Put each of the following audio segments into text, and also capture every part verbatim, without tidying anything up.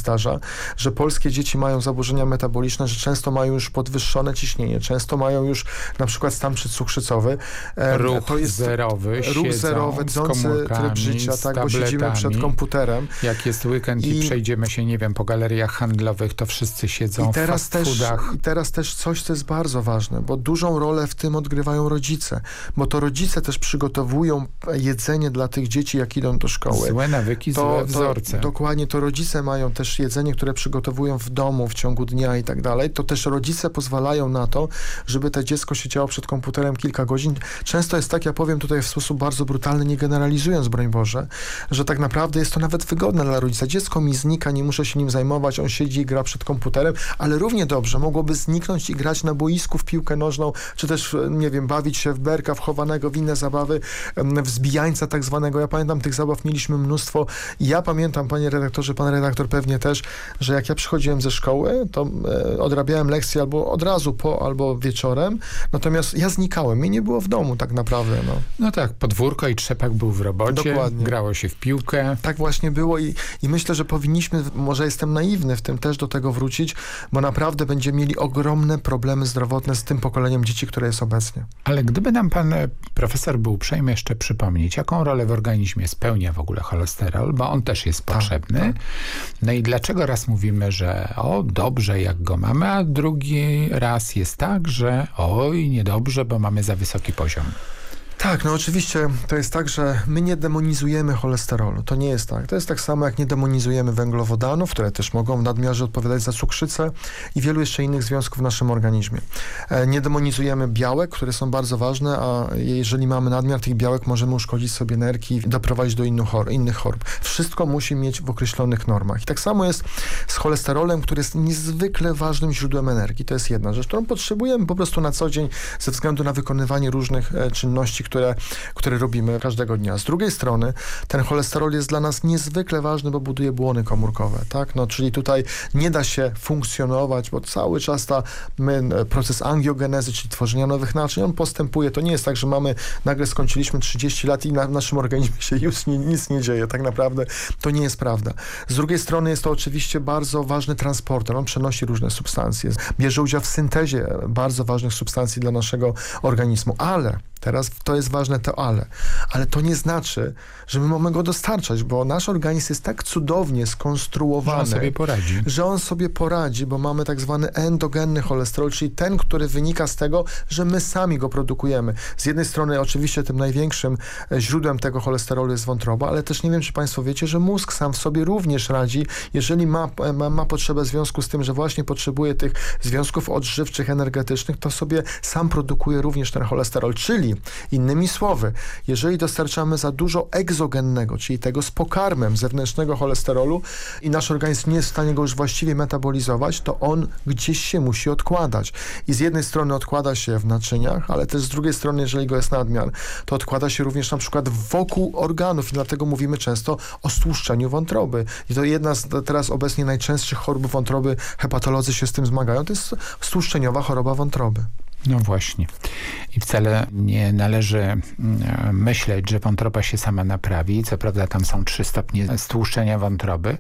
zdarza, że polskie dzieci mają zaburzenia metaboliczne, że często mają już podwyższone ciśnienie, często mają już na przykład stan przedcukrzycowy. Ruch to jest zerowy, ruch zerowy, dzący tryb życia, tak, bo siedzimy przed komputerem. Jak jest weekend i, i przejdziemy się, nie wiem, po galeriach handlowych, to wszyscy siedzą i teraz w fast też, foodach. I teraz też coś, co jest bardzo ważne, bo dużą rolę w tym odgrywają rodzice, bo to rodzice też przygotowują jedzenie dla tych dzieci, jak idą do szkoły. Złe nawyki, to, złe wzorce. To, dokładnie, to rodzice mają też jedzenie, które przygotowują w domu w ciągu dnia i tak dalej. To też rodzice pozwalają na to, żeby to dziecko siedziało przed komputerem kilka godzin. Często jest tak, ja powiem tutaj w sposób bardzo brutalny, nie generalizując, broń Boże, że tak naprawdę jest to nawet wygodne dla rodzica. Dziecko mi znika, nie muszę się nim zajmować, on siedzi i gra przed komputerem, ale równie dobrze mogłoby zniknąć i grać na boisku w piłkę nożną, czy też, nie wiem, bawić się w berka, w chowanego, w inne zabawy, w zbijańca tak zwanego. Ja pamiętam, tych zabaw mieliśmy mnóstwo i ja pamiętam, panie redaktorze, pan redaktor pewnie też, że jak ja przychodziłem ze szkoły, to e, odrabiałem lekcje albo od razu po, albo wieczorem, natomiast ja znikałem, mnie nie było w domu tak naprawdę. No, no tak, podwórko i trzepak był w robocie, dokładnie. Grało się w piłkę. Tak właśnie było i, i myślę, że powinniśmy, może jestem naiwny w tym, też do tego wrócić, bo naprawdę będziemy mieli ogromne problemy zdrowotne z tym pokoleniem dzieci, które jest obecnie. Ale gdyby nam pan profesor był uprzejmy jeszcze przypomnieć, jaką rolę w organizmie spełnia w ogóle cholesterol, bo on też jest tak, potrzebny. Tak. No i dlaczego raz mówimy, że o, dobrze, jak go mamy, a drugi raz jest tak, że oj, niedobrze, bo mamy za wysoki poziom. Tak, no oczywiście to jest tak, że my nie demonizujemy cholesterolu. To nie jest tak. To jest tak samo, jak nie demonizujemy węglowodanów, które też mogą w nadmiarze odpowiadać za cukrzycę i wielu jeszcze innych związków w naszym organizmie. E, nie demonizujemy białek, które są bardzo ważne, a jeżeli mamy nadmiar tych białek, możemy uszkodzić sobie nerki i doprowadzić do innych chorób, innych chorób. Wszystko musi mieć w określonych normach. I tak samo jest z cholesterolem, który jest niezwykle ważnym źródłem energii. To jest jedna rzecz, którą potrzebujemy po prostu na co dzień ze względu na wykonywanie różnych e, czynności, które, które robimy każdego dnia. Z drugiej strony ten cholesterol jest dla nas niezwykle ważny, bo buduje błony komórkowe, tak? No, czyli tutaj nie da się funkcjonować, bo cały czas ta my, proces angiogenezy, czyli tworzenia nowych naczyń, on postępuje. To nie jest tak, że mamy, nagle skończyliśmy trzydzieści lat i na, w naszym organizmie się już nie, nic nie dzieje. Tak naprawdę to nie jest prawda. Z drugiej strony jest to oczywiście bardzo ważny transporter. On przenosi różne substancje. Bierze udział w syntezie bardzo ważnych substancji dla naszego organizmu. Ale teraz to jest ważne to ale. Ale to nie znaczy, że my mamy go dostarczać, bo nasz organizm jest tak cudownie skonstruowany, że on sobie poradzi. Że on sobie poradzi, bo mamy tak zwany endogenny cholesterol, czyli ten, który wynika z tego, że my sami go produkujemy. Z jednej strony oczywiście tym największym źródłem tego cholesterolu jest wątroba, ale też nie wiem, czy państwo wiecie, że mózg sam w sobie również radzi, jeżeli ma, ma, ma potrzebę w związku z tym, że właśnie potrzebuje tych związków odżywczych, energetycznych, to sobie sam produkuje również ten cholesterol, czyli innymi słowy, jeżeli dostarczamy za dużo egzogennego, czyli tego z pokarmem zewnętrznego cholesterolu i nasz organizm nie jest w stanie go już właściwie metabolizować, to on gdzieś się musi odkładać. I z jednej strony odkłada się w naczyniach, ale też z drugiej strony, jeżeli go jest nadmiar, to odkłada się również na przykład wokół organów i dlatego mówimy często o stłuszczeniu wątroby. I to jedna z teraz obecnie najczęstszych chorób wątroby, hepatolodzy się z tym zmagają, to jest stłuszczeniowa choroba wątroby. No właśnie. I wcale nie należy myśleć, że wątroba się sama naprawi. Co prawda tam są trzy stopnie stłuszczenia wątroby,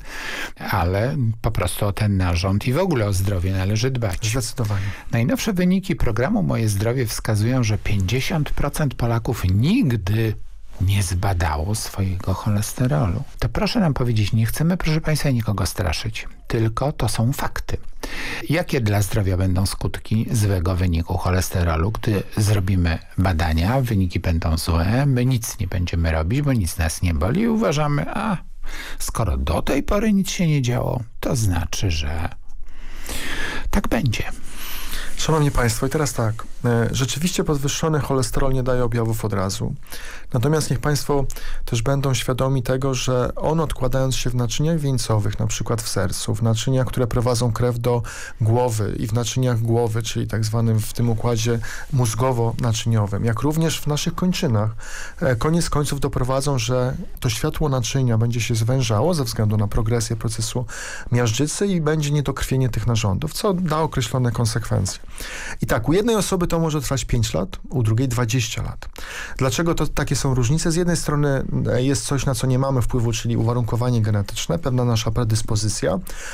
ale po prostu o ten narząd i w ogóle o zdrowie należy dbać. Zdecydowanie. Najnowsze wyniki programu Moje Zdrowie wskazują, że pięćdziesiąt procent Polaków nigdy nie zbadało swojego cholesterolu. To proszę nam powiedzieć, nie chcemy, proszę państwa, nikogo straszyć, tylko to są fakty. Jakie dla zdrowia będą skutki złego wyniku cholesterolu, gdy zrobimy badania, wyniki będą złe, my nic nie będziemy robić, bo nic nas nie boli i uważamy, a skoro do tej pory nic się nie działo, to znaczy, że tak będzie. Szanowni Państwo, i teraz tak, rzeczywiście podwyższony cholesterol nie daje objawów od razu. Natomiast niech Państwo też będą świadomi tego, że on odkładając się w naczyniach wieńcowych, na przykład w sercu, w naczyniach, które prowadzą krew do głowy i w naczyniach głowy, czyli tak zwanym w tym układzie mózgowo-naczyniowym, jak również w naszych kończynach, koniec końców doprowadzą, że to światło naczynia będzie się zwężało ze względu na progresję procesu miażdżycy i będzie niedokrwienie tych narządów, co da określone konsekwencje. I tak, u jednej osoby to może trwać pięć lat, u drugiej dwadzieścia lat. Dlaczego to takie są różnice? Z jednej strony jest coś, na co nie mamy wpływu, czyli uwarunkowanie genetyczne, pewna nasza predyspozycja,